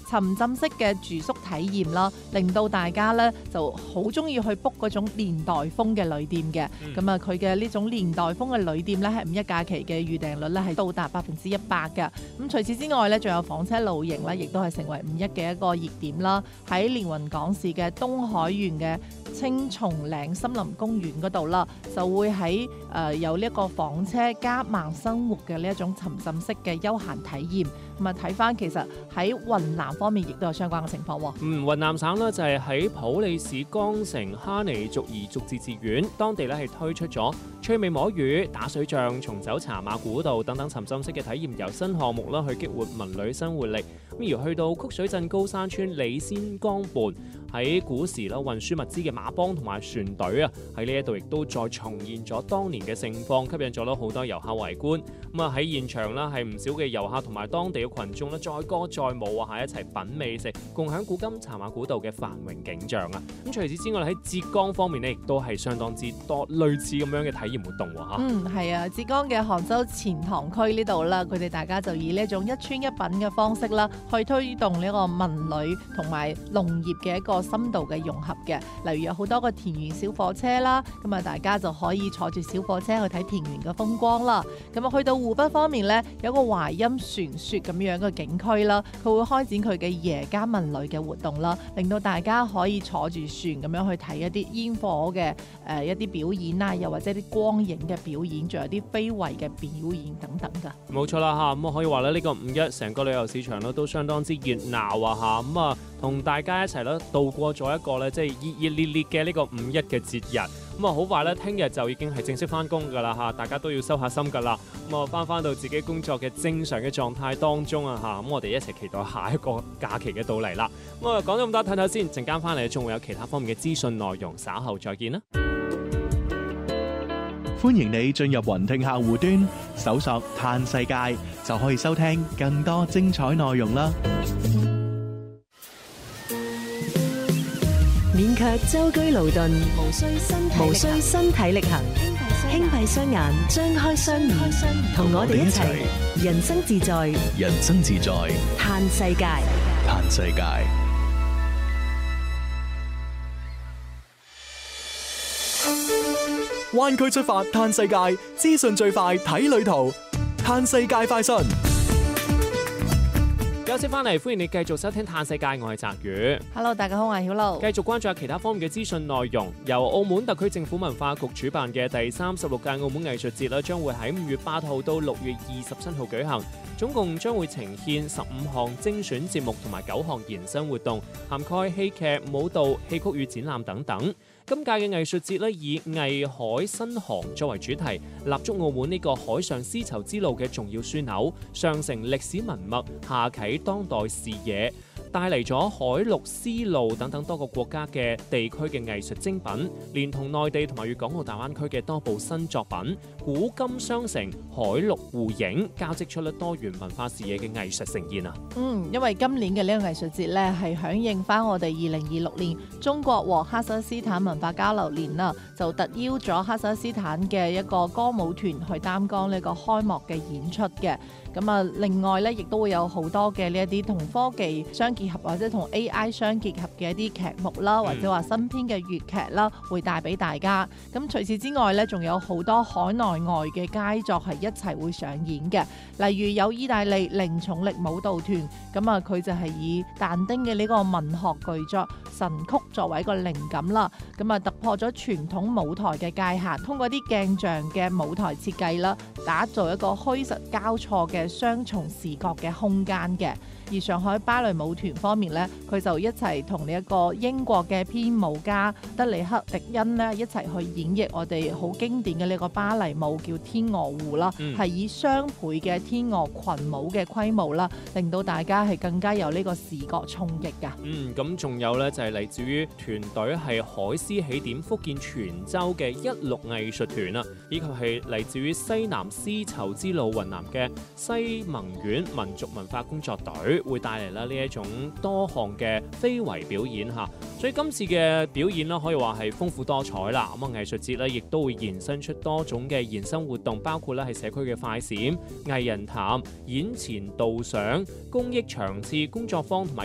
沉浸式嘅住宿體驗啦，令到大家咧就好中意去 book 嗰種年代風嘅旅店嘅。咁啊，佢嘅呢種年代風嘅旅店咧，係五一假期嘅預訂率咧係到達100%嘅。咁除此之外咧，仲有房車露營咧，亦都係成為五一嘅一個熱點啦。喺連雲港市嘅東海縣嘅青松嶺森林公園嗰度啦，就會喺有呢一個房車加慢生活嘅呢一種沉浸式嘅休閒體驗。咁啊，睇翻其實喺雲南方面亦都有相關嘅情況喎。 雲南省呢就係喺普洱市江城哈尼族彝族自治縣，當地咧係推出咗趣味摸魚、打水仗、重走茶馬古道等等沉浸式嘅體驗遊新項目啦，去激活文旅生活力。咁而去到曲水鎮高山村李仙江畔，喺古時啦運輸物資嘅馬幫同埋船隊啊，喺呢一度亦都再重現咗當年嘅盛況，吸引咗好多遊客圍觀。咁啊喺現場啦，係唔少嘅遊客同埋當地嘅群眾咧，載歌載舞啊，一齊品美食，共享古今茶馬古道嘅繁榮景象啊！咁除此之外，喺浙江方面呢，亦都係相當之多類似咁樣嘅體驗活動喎。 係啊，浙江嘅杭州錢塘區呢度啦，佢哋大家就以呢一種一村一品嘅方式啦，去推動呢個文旅同埋農業嘅一個深度嘅融合嘅。例如有好多個田園小火車啦，咁啊大家就可以坐住小火車去睇田園嘅風光啦。咁啊去到湖北方面呢，有個淮陰船說咁樣嘅景區啦，佢會開展佢嘅夜間文旅嘅活動啦，令到大家可以坐住船咁樣去睇一啲煙火嘅一啲表演啊，又或者啲光影嘅表演，仲有啲非遺嘅表演等等㗎。 冇錯啦嚇，咁可以話咧呢個五一成個旅遊市場咧都相當之熱鬧啊嚇，咁啊同大家一齊咧度過咗一個咧即係熱熱烈烈嘅呢個五一嘅節日。咁啊好快咧，聽日就已經係正式翻工㗎啦嚇，大家都要收下心㗎啦。咁啊翻到自己工作嘅正常嘅狀態當中啊嚇，咁我哋一齊期待下一個假期嘅到嚟啦。咁啊講咗咁多，睇睇先，陣間翻嚟仲會有其他方面嘅資訊內容，稍後再見啦。 歡迎你進入雲聽客戶端，搜索嘆世界就可以收聽更多精彩內容啦。 免卻舟車勞頓，無需身體力行，輕閉雙眼，張開雙耳，同我哋一齊人生自在， 人生自在， 嘆世界， 嘆世界。灣區出發嘆世界，資訊最快睇旅途，嘆世界快訊。 休息翻嚟，歡迎你繼續收聽《嘆世界》，我係澤宇。 Hello， 大家好，我係曉露。 繼續關注下其他方面嘅資訊內容。由澳門特區政府文化局主辦嘅第36屆澳門藝術節將會喺5月8號到6月27號舉行，總共將會呈現15項精選節目同埋9項延伸活動，涵蓋戲劇、舞蹈、戲曲與展覽等等。今屆嘅藝術節以藝海新航作為主題，立足澳門呢個海上絲綢之路嘅重要樞紐，上承歷史文脈，下啟當代視野，帶嚟咗海陸絲路等等多個國家嘅地區嘅藝術精品，連同內地同埋粵港澳大灣區嘅多部新作品，古今相承，海陸互映，交織出多元文化視野嘅藝術盛宴啊！ 因為今年嘅呢個藝術節咧係響應翻我哋2026年中國和哈薩克斯坦文化交流年啦，就特邀咗哈薩克斯坦嘅一個歌舞團去擔綱呢個開幕嘅演出嘅。咁啊，另外咧亦都會有好多嘅呢一啲同科技相結合或者同 AI 相結合嘅一啲劇目啦，或者話新編嘅粵劇啦，會帶俾大家。咁除此之外咧，仲有好多海內外嘅佳作係一齊會上演嘅。例如有意大利零重力舞蹈團，咁啊佢就係以但丁嘅呢個文學巨作《神曲》作為一個靈感啦。咁啊突破咗傳統舞台嘅界限，通過啲鏡像嘅舞台設計啦，打造一個虛實交錯嘅雙重視覺嘅空間嘅。而上海芭蕾舞團方面呢，佢就一齊同呢一個英國嘅編舞家德里克迪恩呢一齊去演繹我哋好經典嘅呢個芭蕾舞叫天鵝湖啦，係以雙倍嘅天鵝群舞嘅規模啦，令到大家係更加有呢個視覺衝擊㗎。 咁仲有呢，就係嚟自於團隊係海絲起點福建泉州嘅16藝術團啊，以及係嚟自於西南絲綢之路雲南嘅西盟縣民族文化工作隊，會帶嚟啦呢一種多項嘅非遺表演嚇，所以今次嘅表演啦可以話係豐富多彩啦。咁啊藝術節咧亦都會延伸出多種嘅延伸活動，包括咧係社區嘅快閃、藝人談、演前導賞、公益場次、工作坊同埋